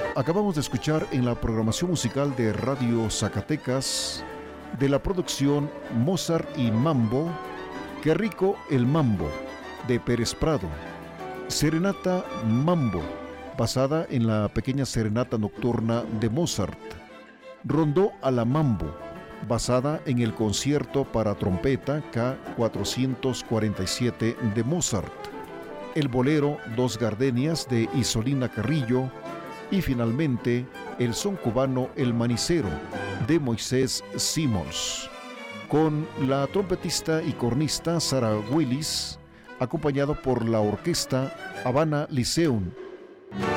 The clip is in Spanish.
Acabamos de escuchar en la programación musical de Radio Zacatecas de la producción Mozart y Mambo, Qué rico el mambo, de Pérez Prado. Serenata Mambo, basada en la pequeña serenata nocturna de Mozart. Rondó a la Mambo, basada en el concierto para trompeta K447 de Mozart. El bolero Dos Gardenias de Isolina Carrillo. Y finalmente, el son cubano El Manicero, de Moisés Simons, con la trompetista y cornista Sarah Willis, acompañado por la orquesta Habana Lyceum.